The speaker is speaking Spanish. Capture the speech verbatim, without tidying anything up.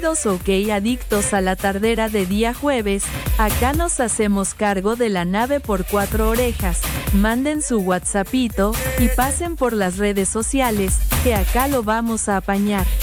Bienvenidos ok adictos a la tardera de día jueves, acá nos hacemos cargo de la nave por cuatro orejas, manden su WhatsAppito, y pasen por las redes sociales, que acá lo vamos a apañar.